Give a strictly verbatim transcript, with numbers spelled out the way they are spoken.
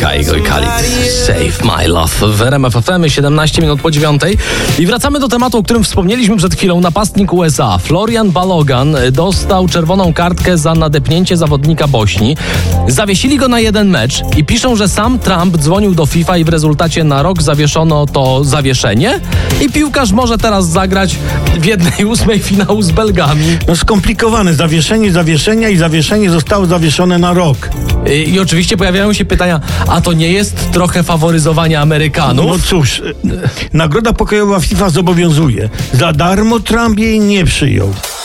Kaigo i Khalid, Save My Love w R M F F M, siedemnaście minut po dziewiątej. I wracamy do tematu, o którym wspomnieliśmy przed chwilą. Napastnik U S A Florian Balogan dostał czerwoną kartkę za nadepnięcie zawodnika Bośni. Zawiesili go na jeden mecz i piszą, że sam Trump dzwonił do FIFA i w rezultacie na rok zawieszono to zawieszenie i piłkarz może teraz zagrać w jednej ósmej finału z Belgami. No skomplikowane. Zawieszenie zawieszenia i zawieszenie zostało zawieszone na rok. I, i oczywiście pojawiają się pytania, a to nie jest trochę faworyzowanie Amerykanów? No cóż, nagroda pokojowa FIFA zobowiązuje. Za darmo Trump jej nie przyjął.